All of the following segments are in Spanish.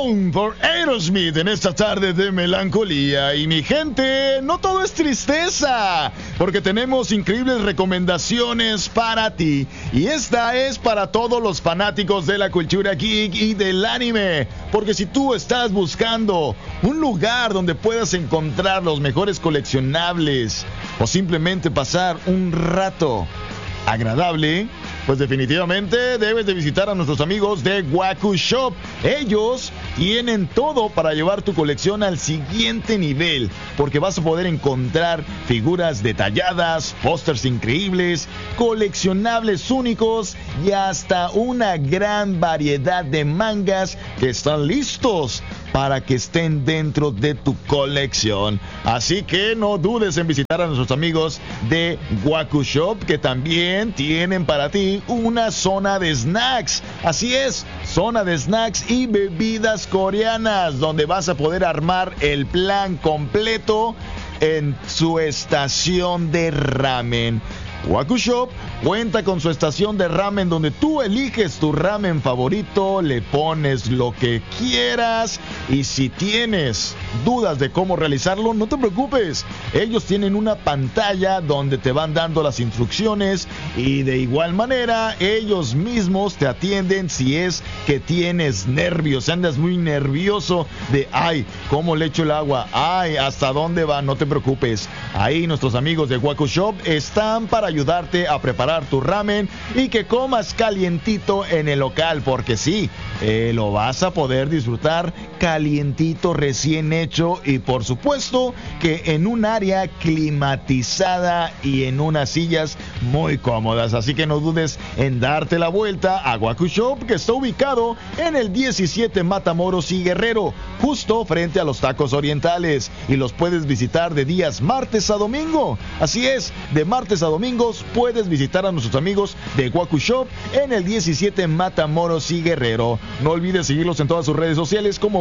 Alone por Aerosmith en esta tarde de melancolía. Y mi gente, no todo es tristeza, porque tenemos increíbles recomendaciones para ti. Y esta es para todos los fanáticos de la cultura geek y del anime. Porque si tú estás buscando un lugar donde puedas encontrar los mejores coleccionables o simplemente pasar un rato agradable, pues definitivamente debes de visitar a nuestros amigos de Waku Shop. Ellos tienen todo para llevar tu colección al siguiente nivel, porque vas a poder encontrar figuras detalladas, pósters increíbles, coleccionables únicos y hasta una gran variedad de mangas que están listos para que estén dentro de tu colección. Así que no dudes en visitar a nuestros amigos de Waku Shop, que también tienen para ti una zona de snacks. Así es, zona de snacks y bebidas coreanas, donde vas a poder armar el plan completo en su estación de ramen. Waku Shop cuenta con su estación de ramen, donde tú eliges tu ramen favorito, le pones lo que quieras, y si tienes dudas de cómo realizarlo, no te preocupes. Ellos tienen una pantalla donde te van dando las instrucciones, y de igual manera ellos mismos te atienden si es que tienes nervios, andas muy nervioso de ay, ¿cómo le echo el agua? Ay, ¿hasta dónde va? No te preocupes. Ahí nuestros amigos de Waku Shop están para ayudarte a preparar tu ramen y que comas calientito en el local, porque sí, lo vas a poder disfrutar calientito, recién hecho, y por supuesto que en un área climatizada y en unas sillas muy cómodas. Así que no dudes en darte la vuelta a Waku Shop, que está ubicado en el 17 Matamoros y Guerrero, justo frente a los Tacos Orientales, y los puedes visitar de días martes a domingo. Así es, de martes a domingo puedes visitar a nuestros amigos de Waku Shop en el 17 Matamoros y Guerrero. No olvides seguirlos en todas sus redes sociales como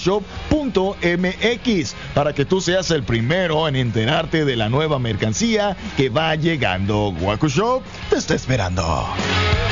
wakushop.mx para que tú seas el primero en enterarte de la nueva mercancía que va llegando. Waku Shop te está esperando.